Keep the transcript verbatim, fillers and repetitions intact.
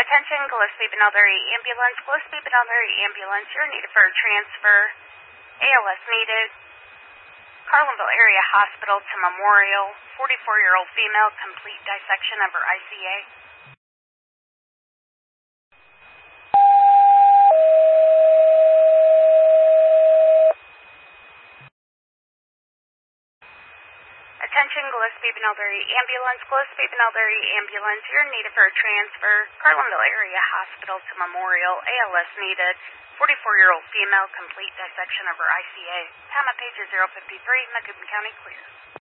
Attention, Gillespie Benelbury Ambulance. Gillespie Benelbury Ambulance, you're needed for a transfer. A L S needed. Carlinville Area Hospital to Memorial. forty-four-year-old female, complete dissection of her I C A. Attention, Gillespie Benelbury Ambulance. Gillespie Benelbury Ambulance, you're needed for a transfer. Carlinville Area Hospital to Memorial. A L S needed. forty-four-year-old female, complete dissection of her I C A. Time of page is zero fifty-three, Macomb County, clear.